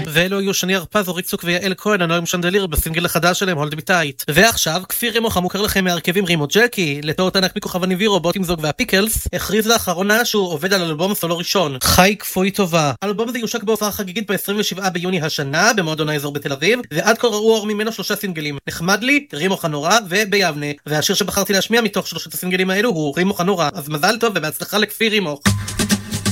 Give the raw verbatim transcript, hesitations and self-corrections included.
ואלו היו שני הרפז, אורית צוק ויעל כהן, הנועים שנדליר בסינגל החדש שלהם, הולד ביטייט. ועכשיו, כפיר רימוך המוכר לכם מהרכבים רימו ג'קי, לתור תנק מכוכב הניבירו, בוטימזוג והפיקלס, הכריז לאחרונה שהוא עובד על אלבום סולו ראשון. חי כפוי טובה. האלבום הזה יושק בהופעה חגיגית ב-עשרים ושבעה ביוני השנה, במועדון האזור בתל אביב, ועד כה ראו אור ממנו שלושה סינגלים. נחמד לי, רימוך הנורא וביבנה. והשיר שבחרתי להשמיע מתוך שלושת הסינגלים האלו הוא רימוך הנורא. אז מזל טוב ובהצלחה לכפיר רימוך.